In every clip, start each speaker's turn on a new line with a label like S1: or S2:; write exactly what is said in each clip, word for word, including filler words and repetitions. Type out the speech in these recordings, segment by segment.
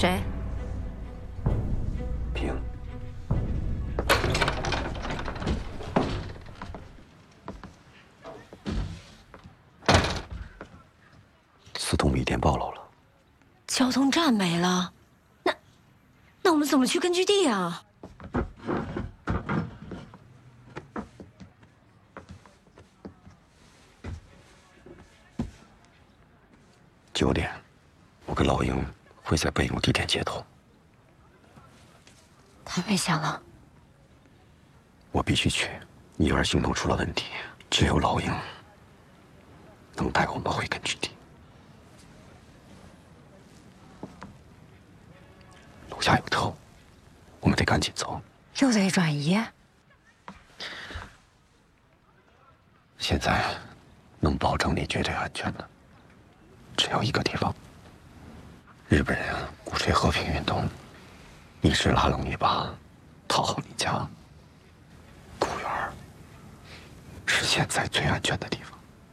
S1: 谁？
S2: 平。四通米店暴露了，
S1: 交通站没了，那那我们怎么去根据地啊？
S2: 九点，我跟老鹰会在备用地点接头。
S1: 太危险了，
S2: 我必须去。一儿行动出了问题，只有老鹰能带我们回根据地。楼下有特务，我们得赶紧走。
S1: 又得转移。
S2: 现在能保证你绝对安全的，只有一个地方。日本人鼓吹和平运动，你是拉拢一把，讨好你家。古园是现在最安全的地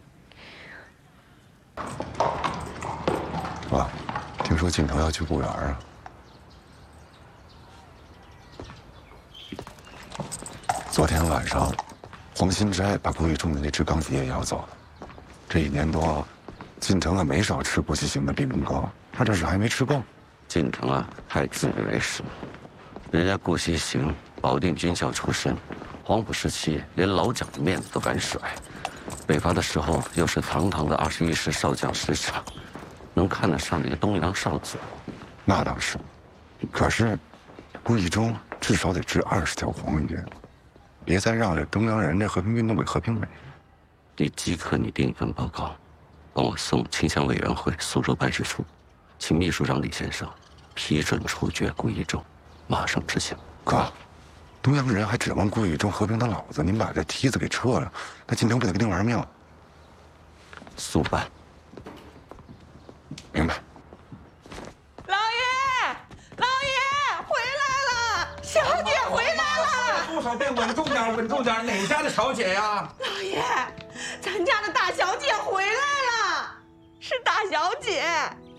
S2: 方。
S3: 爸，听说镜头要去古园啊？昨天晚上，黄新斋把顾玉中的那只钢笔也要走了。这一年多，晋城啊没少吃国际型的冰冰糕，他这是还没吃够。
S2: 晋城啊，太自以为是，人家顾西行保定军校出身，黄埔时期连老蒋的面子都敢甩，北伐的时候又是堂堂的二十一师少将师长，能看得上这个东洋少佐？
S3: 那倒是，可是顾玉中至少得治二十条黄鱼，别再让这东洋人这和平运动给和平没了。
S2: 你即刻拟定一份报告，帮我送清乡委员会苏州办事处，请秘书长李先生批准处决顾一中，马上执行。
S3: 哥，东洋人还指望顾玉中和平他老子，您把这梯子给撤了，那晋城不得跟定玩命？
S2: 速办。
S3: 明白。
S4: 老爷，老爷回来了，小姐回来了。
S5: 住手！别稳重点，稳重点！哪家的小姐呀？
S4: 老爷，咱家的大小姐回来了，是大小姐。